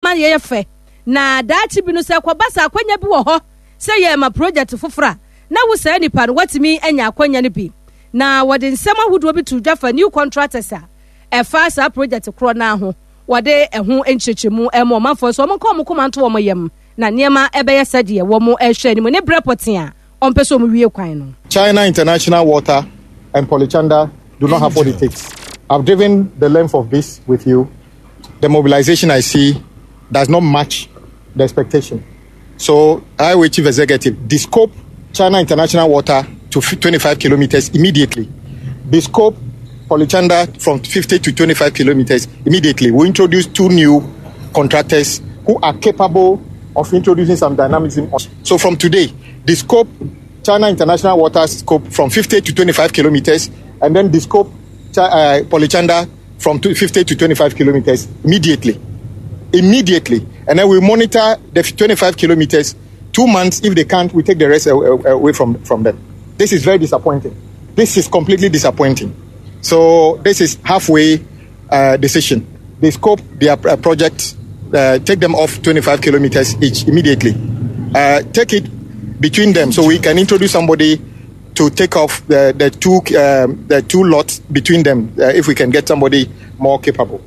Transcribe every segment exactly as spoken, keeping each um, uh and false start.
ye fe na dachi bi no se kwabasa akwanya bi wo ho se ye ma project fofora na wo se nipa no watimi anya akwanya no bi na wode nsema hudo bi to dwafa new contractors a e fa sa project kro na ho wode eho enchechemu e mo manfo so mo kom komanto wo mo yem na niema ebe ye sade wo mo ehwe ni mo ne brepotin a ompe so mo wie kwan no. China International Water and Polychanda do not have what it takes. I've driven the length of this with you. The mobilization I see does not match the expectation. So I will chief executive descope China International Water to twenty-five kilometers immediately. Descope Polychanda from fifty to twenty-five kilometers immediately. We introduce two new contractors who are capable of introducing some dynamism. So from today, the scope China International Water scope from fifty to twenty-five kilometers, and then the scope uh, Polychanda from fifty to twenty-five kilometers immediately. Immediately. And then we monitor the twenty-five kilometers. Two months, if they can't, we take the rest away from, from them. This is very disappointing. This is completely disappointing. So this is halfway uh, decision. They scope their uh, project, uh, take them off twenty-five kilometers each immediately. Uh, take it between them so we can introduce somebody to take off the, the two um, the two lots between them uh, if we can get somebody more capable.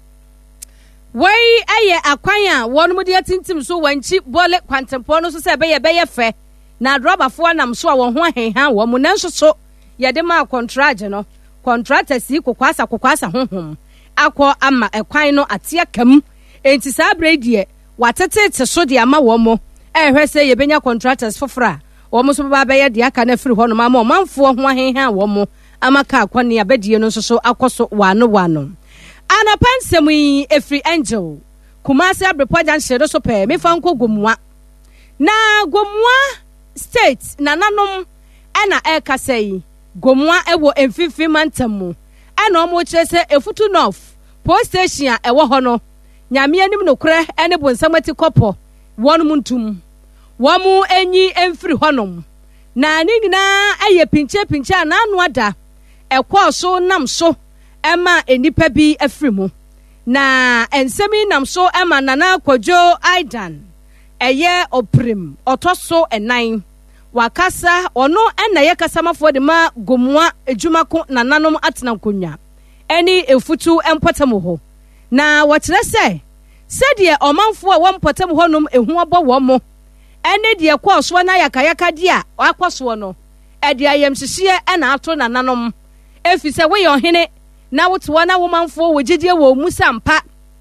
Wai aye akwanya won mu dia tintim so wanchi bole kwantempo no so se be ye be ye fe na droba fo nam so a won ho ahehan wo mu nanso so ye de ma contract no contractors yi kokwasa kokwasa honhom akọ ama ekwan no atia kam enti sa bredie watete te so de ama wo mo ehwe se ye benya contractors fofora wo mo so ba be ye de aka na firi ho no ma mo manfo ho ahehan wo mo amaka akwani abedie no so so akoso wano wano ana pensemu yi efri angel kumasi abrepoja nshero so pe me fanko gomua na gomua state na nanom ana eka sei gomua ewo emfifi mantamu ana omo chese efutu north post station a ewo ho no nyame anim no kure ene bonsamati kopo wonu muntum wamu enyi emfiri honom na ningina aye pinche pinche na anu ada ekwo so nam so Emma enipa bi afrimu na ensemi nam so Emma nana Kwadwo Aidan eye oprim otoso enan wakasa ono ena ye kasamafo de ma gomua ejumako nananom atena konwa eni efutu empotamo ho na wakire se sedie omanfo a wompotamo ho nom ehu abo wo mo ene de kwa so na yakayaka dia akwaso no e de ayemhihie ena ato nananom efise we yo hene na wotwa na womanfo wogidie wo musampa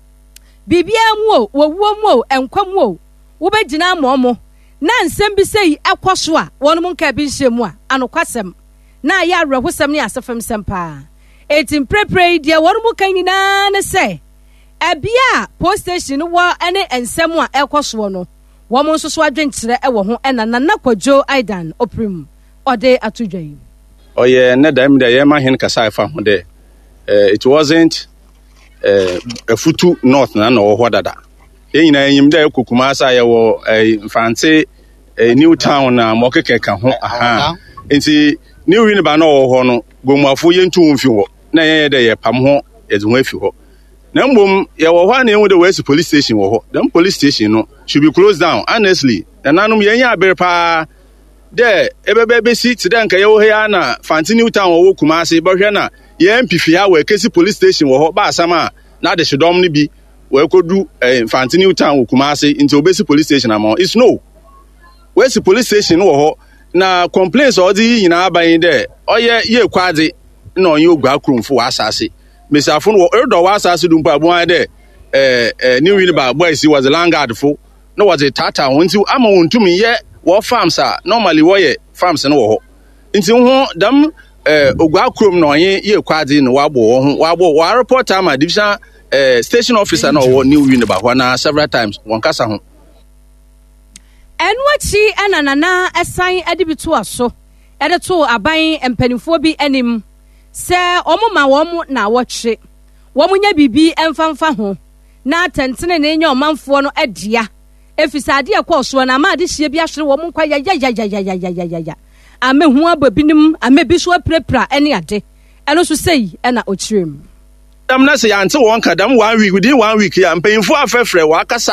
bibia mu wo wo mu enkwam wo wo begina amomo na nsem bi sei akwaso a wonum nka bi nhemu a anokwasem na ya awrehosem ne asefem sempa etim prepare dia wonum kan nyina ne se ebia post station wo ene ensem a ekwaso no wo mo nso so adwenkire e wo ho ena nana Kwadwo Aidan oprim ode atudwan oye ne dam de ye ma hen kasa fa ho de Uh, it wasn't uh, a futu north na no ho dada enyina enyim da kokuma sa ye wo mfante new town na mokeke ka ho aha enti new win ba no ho no gomuafo ye ntu mfi ho na ye de ye pam ho ye de ho afi ho na mbom ye wo ho na enwu de west police station wo ho them police station no should be closed down honestly nananum ye nya abere pa de ebebe be sit de nka ye wo ya na fante new town wo kuma se bo hwe na ye mpifia we kesi police station wo ho ba asama na de hwedom ne bi we kodu Infante New Town wo Kumasi into obesi police station amon is no we si police station wo ho na complaints o di yina aban de oye ye kwade na onye ogwa kromfo wa asase mesafo no edo wa asase dum pa abon de eh new uniba boys was a landguard fo no was a tata wonti ama wontumi ye wo farms a normally wo ye farms no wo ho nti ho dam eh ogwa krom na onye ye kwade no wa bo wo ho wa bo wa report ama division eh station officer no wo new uniba ho na several times won kasa ho enwachi enanana esan edibitu aso edeto aban empanifo bi enim se omuma wom na wohwe womunya bibi emfanfa ho na tentene ne nya omanfo no edia efisade ekwoso na ma de hie bi ahwere wom kwa ya ya ya ya ya ya ya ya amehu ababinim amebi so aprepra ene ade eno so sei ena ochirem am na se yante won kadam one week within one week ya mpanifo afefre wa kasa